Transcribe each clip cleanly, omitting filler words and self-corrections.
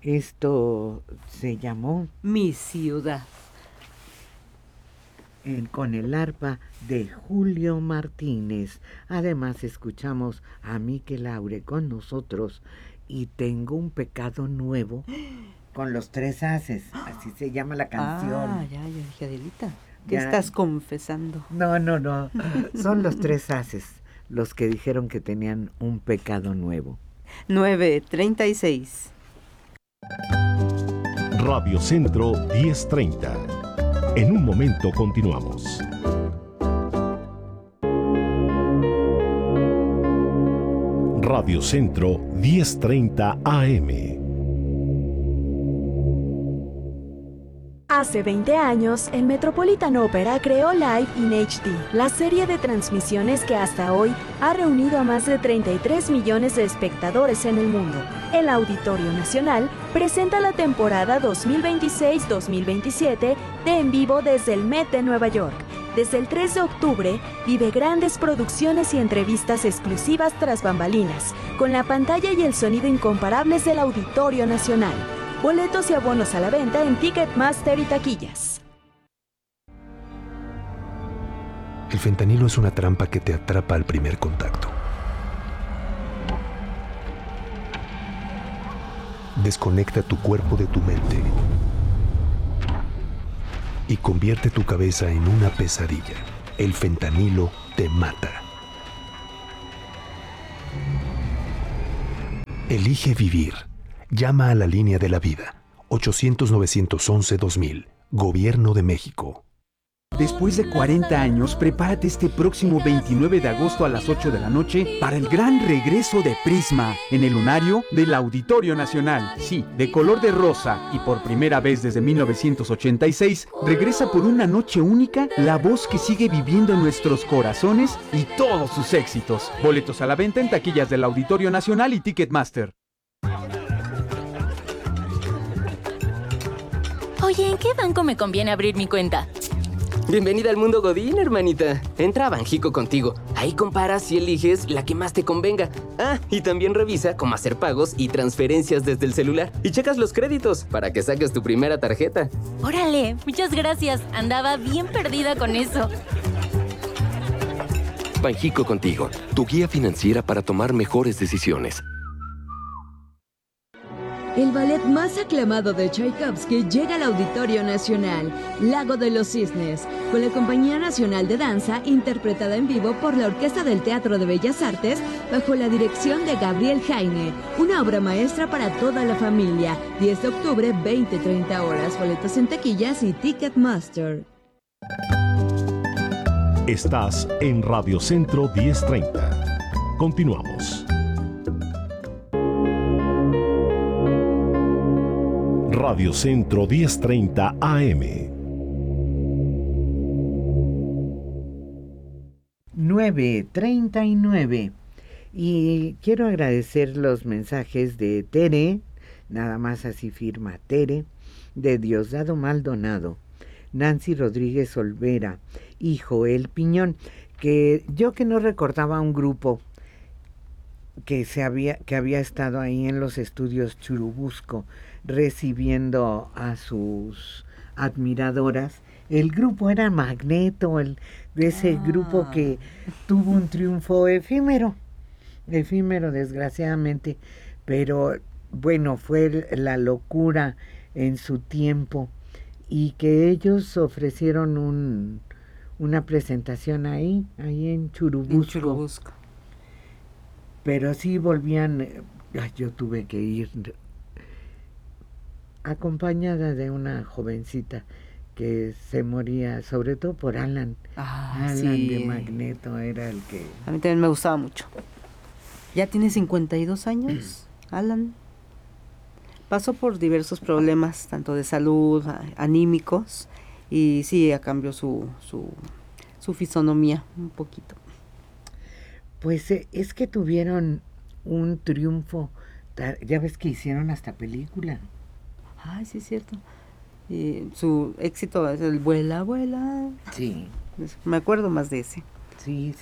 Esto se llamó Mi ciudad. con el arpa de Julio Martínez. Además escuchamos a Miquel Laure con nosotros y Tengo un pecado nuevo con los tres haces. Así se llama la canción. Ah, ya, yo dije, Adelita, ¿qué Ya. estás confesando? No. Son los tres haces los que dijeron que tenían un pecado nuevo. 9:36. Radio Centro 1030. En un momento continuamos. Radio Centro 1030 AM. Hace 20 años, el Metropolitan Opera creó Live in HD, la serie de transmisiones que hasta hoy ha reunido a más de 33 millones de espectadores en el mundo. El Auditorio Nacional presenta la temporada 2026-2027 de En Vivo desde el Met de Nueva York. Desde el 3 de octubre, vive grandes producciones y entrevistas exclusivas tras bambalinas, con la pantalla y el sonido incomparables del Auditorio Nacional. Boletos y abonos a la venta en Ticketmaster y taquillas. El fentanilo es una trampa que te atrapa al primer contacto. Desconecta tu cuerpo de tu mente y convierte tu cabeza en una pesadilla. El fentanilo te mata. Elige vivir. Llama a la línea de la vida. 800-911-2000. Gobierno de México. Después de 40 años, prepárate este próximo 29 de agosto a las 8 de la noche para el gran regreso de Prisma en el lunario del Auditorio Nacional. Sí, de color de rosa y por primera vez desde 1986, regresa por una noche única la voz que sigue viviendo en nuestros corazones y todos sus éxitos. Boletos a la venta en taquillas del Auditorio Nacional y Ticketmaster. Oye, ¿en qué banco me conviene abrir mi cuenta? Bienvenida al mundo Godín, hermanita. Entra a Banjico contigo. Ahí comparas y eliges la que más te convenga. Ah, y también revisa cómo hacer pagos y transferencias desde el celular. Y checas los créditos para que saques tu primera tarjeta. Órale, muchas gracias. Andaba bien perdida con eso. Banjico contigo, tu guía financiera para tomar mejores decisiones. El ballet más aclamado de Tchaikovsky llega al Auditorio Nacional, Lago de los Cisnes, con la Compañía Nacional de Danza, interpretada en vivo por la Orquesta del Teatro de Bellas Artes, bajo la dirección de Gabriel Heine. Una obra maestra para toda la familia. 10 de octubre, 20-30 horas. Boletos en taquillas y Ticketmaster. Estás en Radio Centro 1030. Continuamos. Radio Centro 1030 AM. 9:39. Y quiero agradecer los mensajes de Tere, nada más así firma Tere, de Diosdado Maldonado, Nancy Rodríguez Olvera y Joel Piñón, que yo que no recordaba un grupo que había estado ahí en los estudios Churubusco recibiendo a sus admiradoras. El grupo era Magneto, ese grupo que tuvo un triunfo efímero desgraciadamente, pero bueno, fue la locura en su tiempo, y que ellos ofrecieron una presentación ahí en Churubusco. Pero sí volvían, yo tuve que ir acompañada de una jovencita que se moría, sobre todo por Alan. Alan sí. de Magneto era el que... A mí también me gustaba mucho. Ya tiene 52 años, Alan. Pasó por diversos problemas, tanto de salud, anímicos, y sí, cambió su fisonomía un poquito. Pues es que tuvieron un triunfo, ya ves que hicieron hasta película. Ay, sí es cierto. Y su éxito es el Vuela, Vuela. Sí. Me acuerdo más de ese. Sí.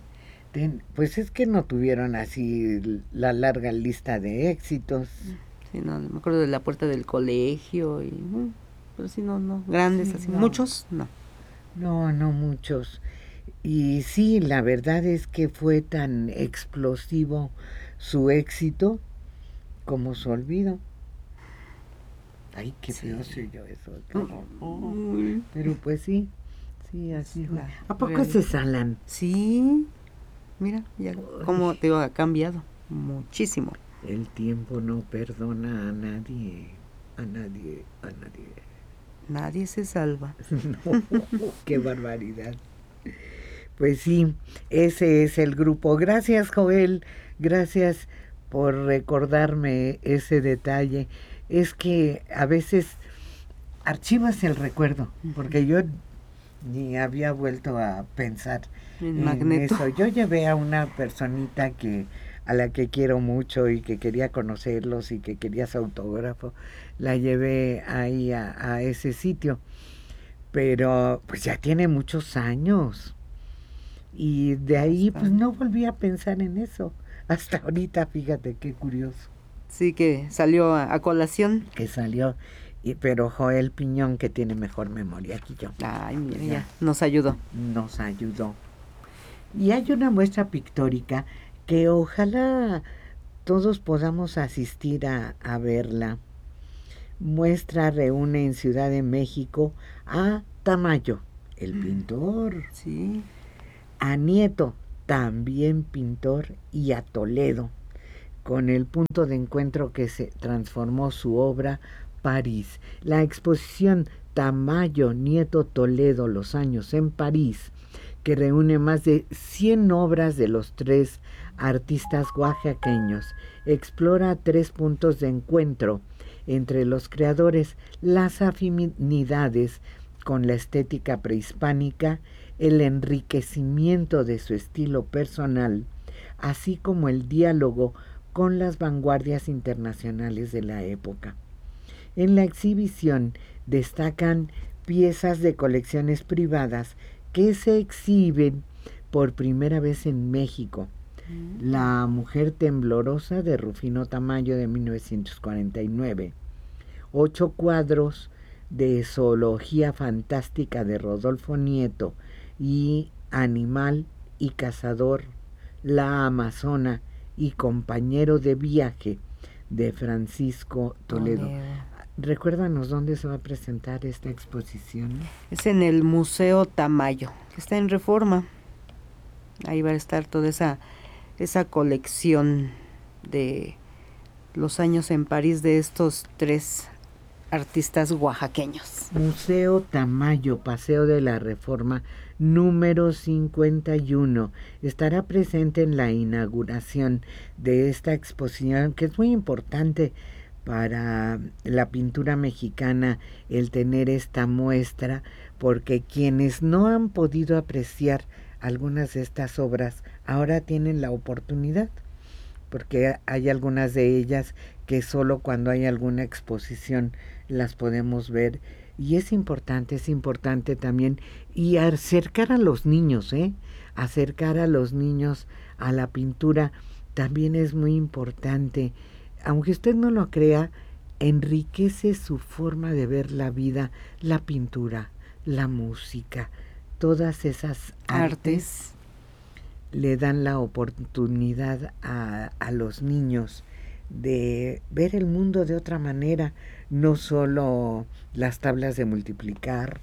Pues es que no tuvieron así la larga lista de éxitos. Sí, no, me acuerdo de la puerta del colegio, pero sí, no, grandes, sí, así, no. Muchos, no. No muchos. Y sí, la verdad es que fue tan explosivo su éxito como su olvido. Ay, qué feo soy yo eso. Pero pues sí, así fue. ¿A poco se salan? Sí, mira, ya como te digo, ha cambiado muchísimo. El tiempo no perdona a nadie. Nadie se salva. No, qué barbaridad. Pues sí, ese es el grupo. Gracias, Joel, gracias por recordarme ese detalle. Es que a veces archivas el recuerdo, porque yo ni había vuelto a pensar en Magneto. eso. Yo llevé a una personita a la que quiero mucho y que quería conocerlos y que quería su autógrafo. La llevé ahí a ese sitio, pero pues ya tiene muchos años. Y de ahí pues no volví a pensar en eso. Hasta ahorita, fíjate, qué curioso. Sí, que salió a colación. Que salió, pero Joel Piñón, que tiene mejor memoria que yo. Ay, mira, ya nos ayudó. Nos ayudó. Y hay una muestra pictórica que ojalá todos podamos asistir a verla. Muestra reúne en Ciudad de México a Tamayo, el pintor. Sí. A Nieto, también pintor, y a Toledo, con el punto de encuentro que se transformó su obra, París. La exposición Tamayo, Nieto, Toledo, los años en París, que reúne más de 100 obras de los 3 artistas oaxaqueños, explora 3 puntos de encuentro entre los creadores, las afinidades con la estética prehispánica, el enriquecimiento de su estilo personal, así como el diálogo con las vanguardias internacionales de la época. En la exhibición destacan piezas de colecciones privadas que se exhiben por primera vez en México. La mujer temblorosa de Rufino Tamayo de 1949, 8 cuadros de zoología fantástica de Rodolfo Nieto y Animal y Cazador, La Amazona y Compañero de Viaje de Francisco Toledo. Recuérdanos dónde se va a presentar esta exposición. Es en el Museo Tamayo, que está en Reforma. Ahí va a estar toda esa colección de los años en París de estos 3 artistas oaxaqueños. Museo Tamayo, Paseo de la Reforma, número 51. Estará presente en la inauguración de esta exposición, que es muy importante para la pintura mexicana el tener esta muestra, porque quienes no han podido apreciar algunas de estas obras ahora tienen la oportunidad, porque hay algunas de ellas que solo cuando hay alguna exposición las podemos ver, y es importante también, y acercar a los niños, acercar a los niños a la pintura también es muy importante. Aunque usted no lo crea, enriquece su forma de ver la vida, la pintura, la música, todas esas artes le dan la oportunidad a los niños de ver el mundo de otra manera, no solo las tablas de multiplicar.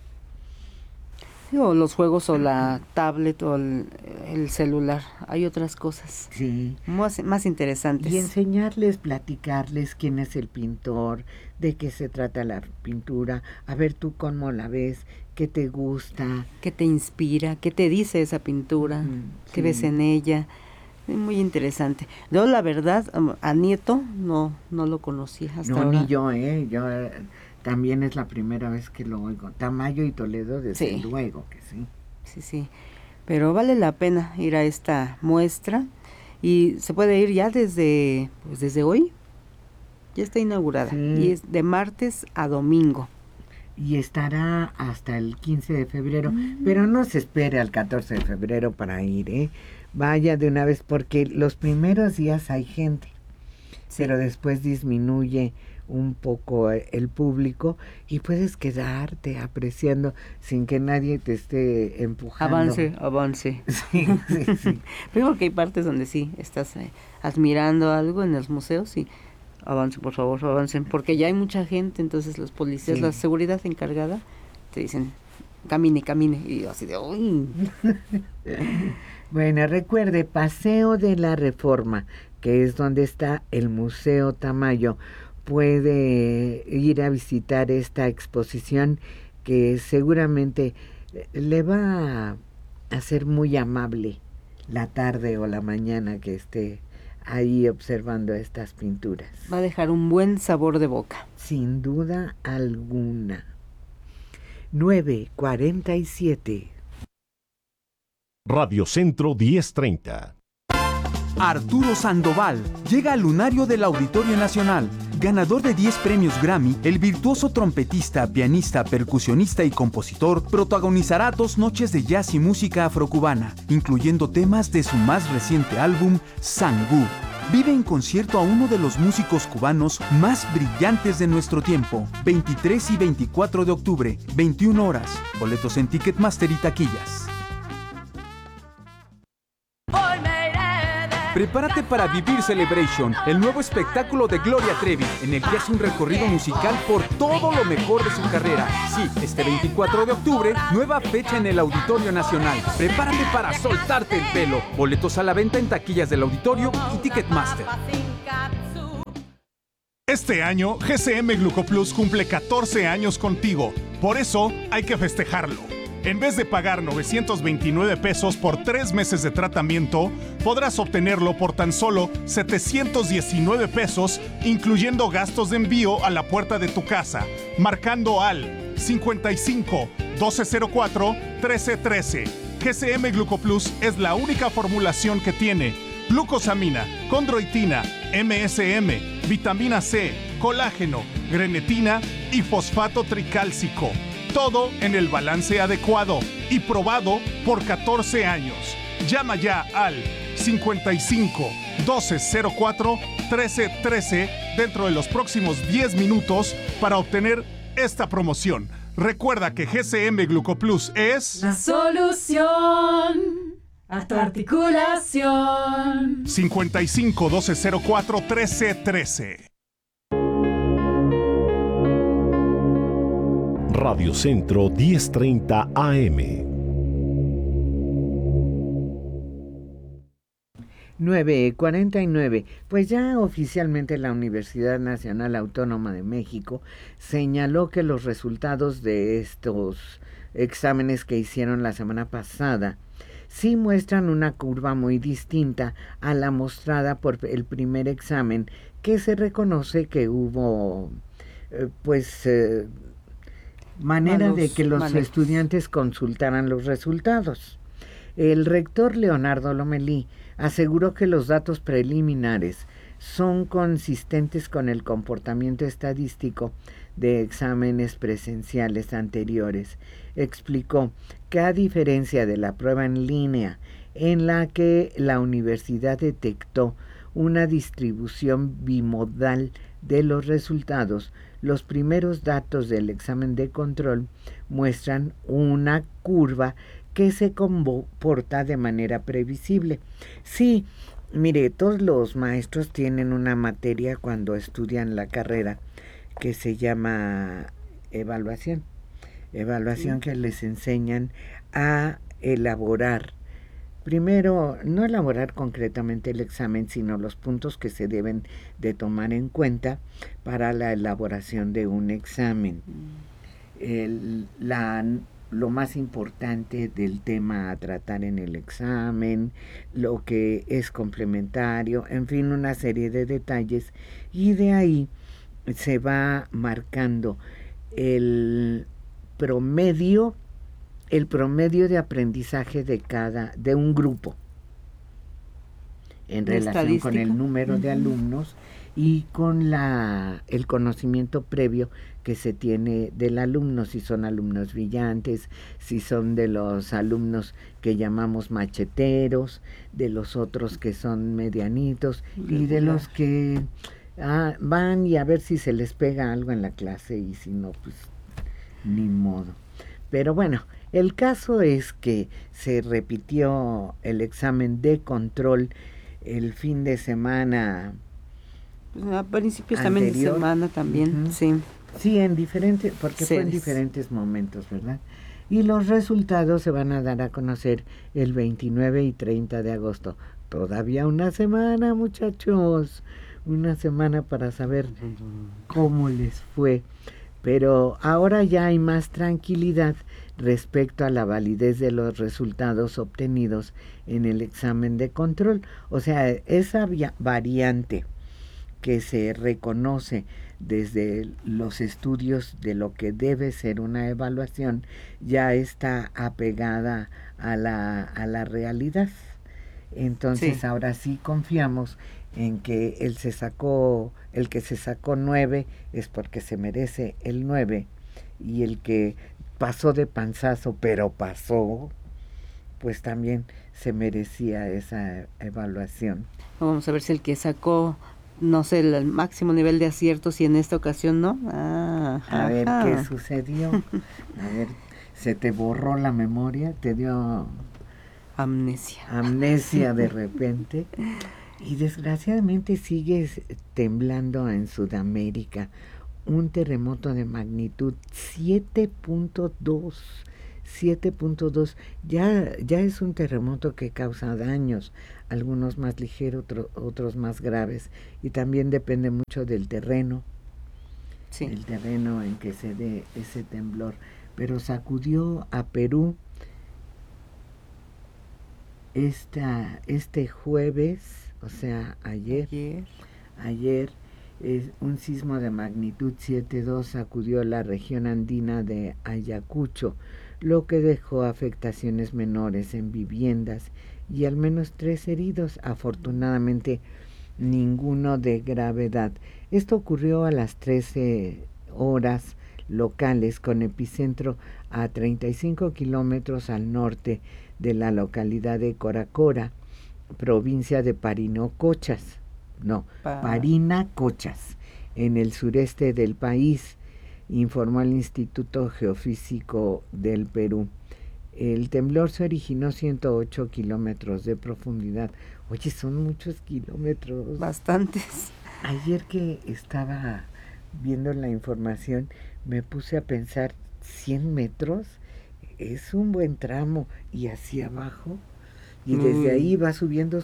O los juegos o la tablet o el celular, hay otras cosas más interesantes. Y enseñarles, platicarles quién es el pintor, de qué se trata la pintura, a ver tú cómo la ves, qué te gusta. ¿Qué te inspira? ¿Qué te dice esa pintura? ¿Qué ves en ella? Es muy interesante. Yo la verdad, a Nieto no lo conocí hasta ahora. Ni yo, yo también es la primera vez que lo oigo. Tamayo y Toledo, desde luego que sí. Sí, pero vale la pena ir a esta muestra y se puede ir ya desde hoy. Ya está inaugurada y es de martes a domingo. Y estará hasta el 15 de febrero, pero no se espere al 14 de febrero para ir, Vaya de una vez, porque los primeros días hay gente. pero después disminuye un poco el público y puedes quedarte apreciando sin que nadie te esté empujando. Avance. Sí. Primero que hay partes donde sí estás admirando algo en los museos y avance, por favor, avancen, porque ya hay mucha gente, entonces los policías, la seguridad encargada, te dicen, camine, y yo así de, uy. Bueno, recuerde, Paseo de la Reforma, que es donde está el Museo Tamayo. Puede ir a visitar esta exposición que seguramente le va a hacer muy amable la tarde o la mañana que esté ahí observando estas pinturas. Va a dejar un buen sabor de boca. Sin duda alguna. 9:47. Radio Centro 1030. Arturo Sandoval llega al lunario del Auditorio Nacional. Ganador de 10 premios Grammy, el virtuoso trompetista, pianista, percusionista y compositor protagonizará 2 noches de jazz y música afrocubana, incluyendo temas de su más reciente álbum, Sangú. Vive en concierto a uno de los músicos cubanos más brillantes de nuestro tiempo. 23 y 24 de octubre, 21 horas. Boletos en Ticketmaster y taquillas. Prepárate para Vivir Celebration, el nuevo espectáculo de Gloria Trevi, en el que hace un recorrido musical por todo lo mejor de su carrera. Sí, este 24 de octubre, nueva fecha en el Auditorio Nacional. Prepárate para soltarte el pelo. Boletos a la venta en taquillas del Auditorio y Ticketmaster. Este año, GCM Glucoplus cumple 14 años contigo. Por eso, hay que festejarlo. En vez de pagar 929 pesos por 3 meses de tratamiento, podrás obtenerlo por tan solo 719 pesos, incluyendo gastos de envío a la puerta de tu casa, marcando al 55 1204 1313. GCM Glucoplus es la única formulación que tiene glucosamina, condroitina, MSM, vitamina C, colágeno, grenetina y fosfato tricálcico. Todo en el balance adecuado y probado por 14 años. Llama ya al 55 1204 1313 dentro de los próximos 10 minutos para obtener esta promoción. Recuerda que GCM Glucoplus es la solución a tu articulación. 55 1204 1313. Radio Centro 1030 AM. 9:49. Pues ya oficialmente la Universidad Nacional Autónoma de México señaló que los resultados de estos exámenes que hicieron la semana pasada sí muestran una curva muy distinta a la mostrada por el primer examen, que se reconoce que hubo manera de que los estudiantes consultaran los resultados. El rector Leonardo Lomelí aseguró que los datos preliminares son consistentes con el comportamiento estadístico de exámenes presenciales anteriores. Explicó que a diferencia de la prueba en línea, en la que la universidad detectó una distribución bimodal de los resultados, los primeros datos del examen de control muestran una curva que se comporta de manera previsible. Sí, mire, todos los maestros tienen una materia cuando estudian la carrera que se llama evaluación, que les enseñan a elaborar. Primero, no elaborar concretamente el examen, sino los puntos que se deben de tomar en cuenta para la elaboración de un examen. Lo más importante del tema a tratar en el examen, lo que es complementario, en fin, una serie de detalles, y de ahí se va marcando el promedio de aprendizaje de un grupo en relación con el número de alumnos y con el conocimiento previo que se tiene del alumno, si son alumnos brillantes, si son de los alumnos que llamamos macheteros, de los otros que son medianitos y de los que van y a ver si se les pega algo en la clase y si no, pues ni modo. Pero bueno, el caso es que se repitió el examen de control el fin de semana. Pues a principios también de semana también, sí. Sí, porque fue en diferentes momentos, ¿verdad? Y los resultados se van a dar a conocer el 29 y 30 de agosto. Todavía una semana, muchachos. Una semana para saber cómo les fue. Pero ahora ya hay más tranquilidad respecto a la validez de los resultados obtenidos en el examen de control. O sea, esa variante que se reconoce desde los estudios de lo que debe ser una evaluación ya está apegada a la realidad. Entonces ahora sí confiamos en que el que se sacó 9 es porque se merece el 9, y el que pasó de panzazo pero pasó, pues también se merecía esa evaluación. Vamos a ver si el que sacó, no sé, el máximo nivel de aciertos y en esta ocasión no. A ver qué sucedió. A ver, ¿se te borró la memoria? ¿Te dio amnesia de repente? Y desgraciadamente sigue temblando en Sudamérica. Un terremoto de magnitud 7.2. 7.2. Ya es un terremoto que causa daños, algunos más ligeros, otros más graves, y también depende mucho del terreno, el terreno en que se dé ese temblor. Pero sacudió a Perú este jueves, o sea, ayer un sismo de magnitud 7.2 sacudió la región andina de Ayacucho, lo que dejó afectaciones menores en viviendas y al menos 3 heridos, afortunadamente ninguno de gravedad. Esto ocurrió a las 13 horas locales, con epicentro a 35 kilómetros al norte de la localidad de Coracora, provincia de Parinacochas, en el sureste del país, informó el Instituto Geofísico del Perú. El temblor se originó 108 kilómetros de profundidad. Oye, son muchos kilómetros. Bastantes. Ayer que estaba viendo la información, me puse a pensar, 100 metros es un buen tramo, y hacia abajo, y desde ahí va subiendo,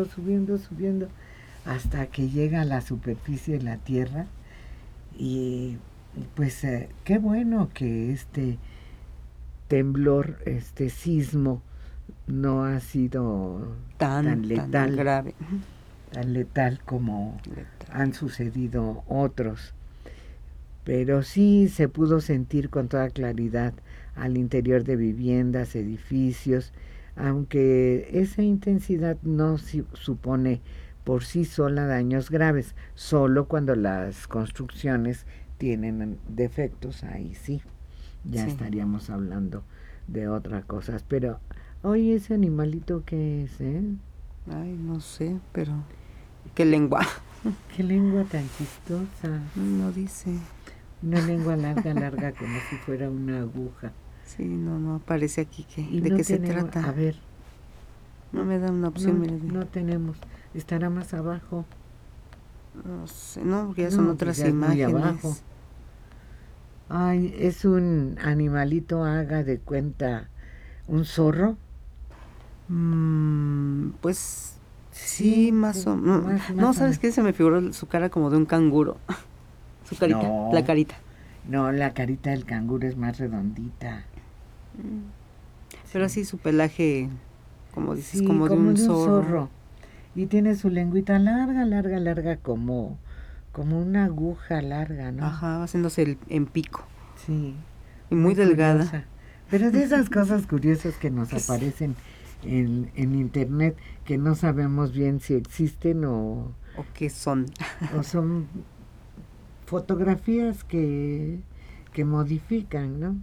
hasta que llega a la superficie de la Tierra. Y pues qué bueno que este temblor, este sismo, no ha sido tan letal, tan letal como han sucedido otros. Pero sí se pudo sentir con toda claridad al interior de viviendas, edificios, aunque esa intensidad no supone por sí sola daños graves, solo cuando las construcciones tienen defectos, ahí sí, ya estaríamos hablando de otras cosas. Pero, oye, ese animalito, ¿qué es, Ay, no sé, pero ¿qué lengua? ¿Qué lengua tan chistosa? No dice. Una lengua larga, como si fuera una aguja. Sí, no aparece aquí de no qué se trata. A ver. No me da una opción. No tenemos. Estará más abajo. No sé, porque ya son otras imágenes. Muy abajo. Ay, es un animalito, haga de cuenta, un zorro. Pues sí, más o menos. No, ¿sabes qué? Se me figuró su cara como de un canguro. Su carita, la carita. No, la carita del canguro es más redondita. Pero así su pelaje, como dices, como de un zorro. Y tiene su lengüita larga, como una aguja larga, ¿no? Ajá, va haciéndose en pico. Sí. Y muy delgada. Curiosa. Pero de esas cosas curiosas que nos aparecen en internet, que no sabemos bien si existen o qué son. O son fotografías que modifican, ¿no?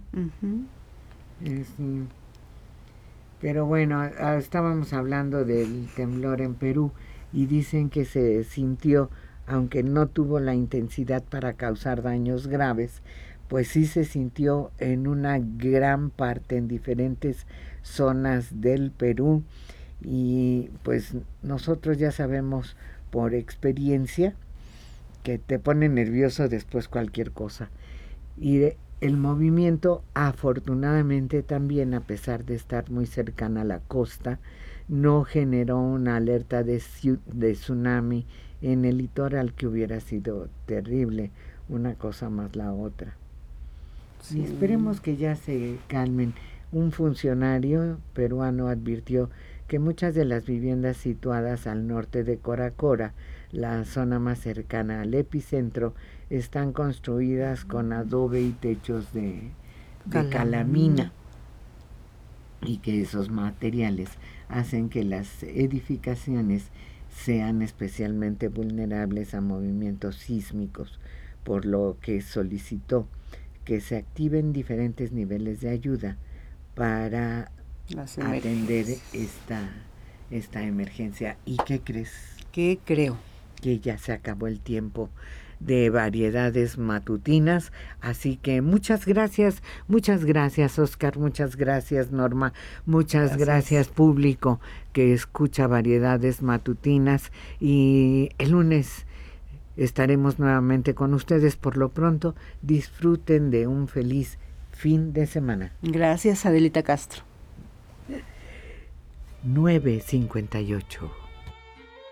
Sí. Pero bueno, estábamos hablando del temblor en Perú y dicen que se sintió aunque no tuvo la intensidad para causar daños graves, pues sí se sintió en una gran parte en diferentes zonas del Perú, y pues nosotros ya sabemos por experiencia que te pone nervioso después cualquier cosa. Y el movimiento, afortunadamente también, a pesar de estar muy cercana a la costa, no generó una alerta de tsunami en el litoral, que hubiera sido terrible, una cosa más la otra. Sí. Y esperemos que ya se calmen. Un funcionario peruano advirtió que muchas de las viviendas situadas al norte de Coracora, la zona más cercana al epicentro, están construidas con adobe y techos de calamina, y que esos materiales hacen que las edificaciones sean especialmente vulnerables a movimientos sísmicos, por lo que solicitó que se activen diferentes niveles de ayuda para atender esta emergencia. ¿Y qué crees? ¿Qué creo? Que ya se acabó el tiempo de Variedades Matutinas, así que muchas gracias Oscar, muchas gracias Norma, muchas gracias público que escucha Variedades Matutinas, y el lunes estaremos nuevamente con ustedes. Por lo pronto, disfruten de un feliz fin de semana. Gracias, Adelita Castro. 9:58.